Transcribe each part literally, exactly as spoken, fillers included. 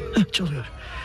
Çalıyor.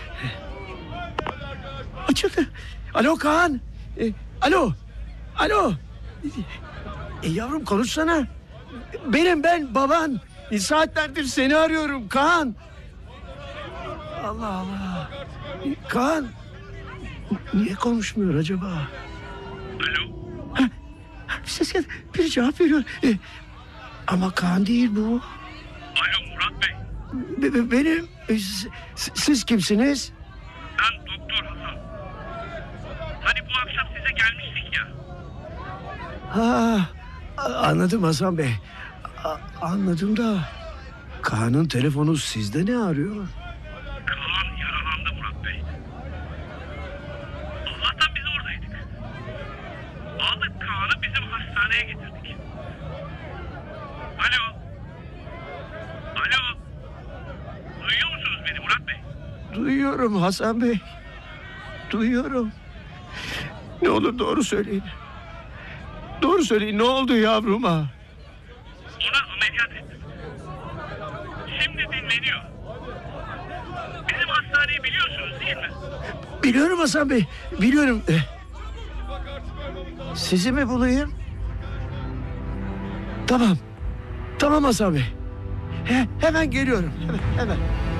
Açıldı. Alo Kaan. E, alo. Alo. E, yavrum konuşsana. Benim ben baban. E, saatlerdir seni arıyorum Kaan. Allah Allah. E, Kaan. Niye konuşmuyor acaba? Alo. Ha, bir ses geldi. Biri cevap veriyor. E, ama Kaan değil bu. Alo Murat Bey. Be, be, benim. E, siz, siz kimsiniz? Ben Doktor Hasan. Hani bu akşam size gelmiştik ya. Ha, anladım Hasan Bey. A, anladım da Kaan'ın telefonu sizde ne arıyor? Kaan yaralandı Murat Bey. Allah'tan biz oradaydık. Aldık Kaan'ı bizim hastaneye getirdik. Alo. Alo. Duyuyor musunuz beni Murat Bey? Duyuyorum Hasan Bey. Duyuyorum. Ne olur doğru söyleyin. Doğru söyleyin, ne oldu yavruma? Ona ameliyat ettim. Şimdi dinleniyor. Bizim hastaneyi biliyorsunuz değil mi? Biliyorum Hasan Bey, biliyorum. Eh, Sizi mi bulayım? Tamam. Tamam Hasan Bey. He, hemen geliyorum. Hemen, hemen.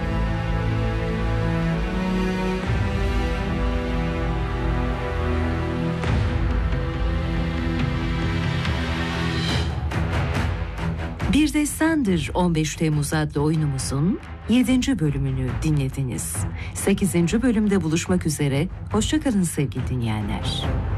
Bir Destandır on beş Temmuz adlı oyunumuzun yedinci bölümünü dinlediniz. sekizinci bölümde buluşmak üzere. Hoşça kalın sevgili dinleyenler.